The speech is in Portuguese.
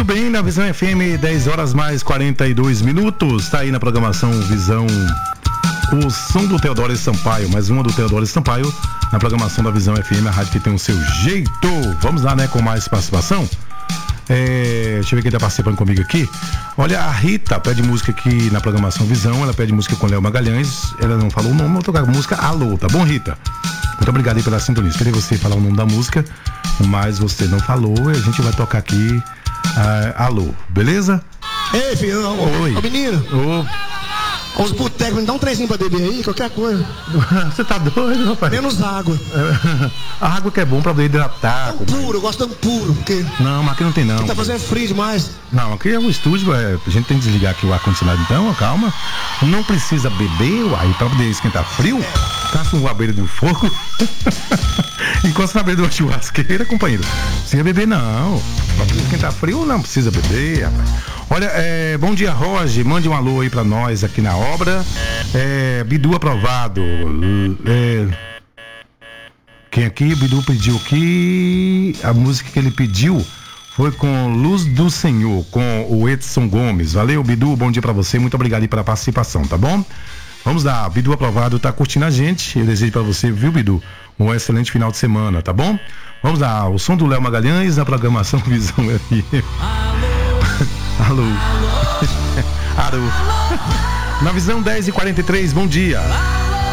bem, na Visão FM, 10 horas mais 42 minutos. Tá aí na programação Visão, o som do Teodoro Sampaio, mais uma do Teodoro Sampaio, na programação da Visão FM, a rádio que tem o seu jeito. Vamos lá, né, com mais participação. Deixa eu ver quem tá participando comigo aqui. Olha, a Rita pede música aqui na programação Visão. Ela pede música com Léo Magalhães. Ela não falou o nome, vou tocar a música Alô, tá bom, Rita? Muito obrigado aí pela sintonia. Esperei você falar o nome da música, mas você não falou e a gente vai tocar aqui Alô, beleza? Ei, filho, oi. Ô menino. Os botecos, me dá um trezinho pra beber aí, qualquer coisa. Você tá doido, rapaz? Menos água. A água que é bom pra poder hidratar. Puro, eu gosto de puro, porque... Não, mas aqui não tem não. Tá fazendo frio demais. Não, aqui é um estúdio, a gente tem que desligar aqui o ar-condicionado então, calma. Não precisa beber, uai, pra poder esquentar frio. Caça um beira do fogo. Encosta na beira de uma churrasqueira, companheiro. Não precisa beber não. Pra poder esquentar frio, não precisa beber, rapaz. Olha, bom dia, Roger. Mande um alô aí pra nós aqui na obra. Bidu aprovado. Quem aqui? Bidu pediu aqui. A música que ele pediu foi com Luz do Senhor, com o Edson Gomes. Valeu, Bidu. Bom dia pra você. Muito obrigado aí pela participação, tá bom? Vamos lá. Bidu aprovado tá curtindo a gente. Eu desejo pra você, viu, Bidu? Um excelente final de semana, tá bom? Vamos lá. O som do Léo Magalhães na programação Visão FM. Alô. Alô. Na Visão 10h43, bom dia.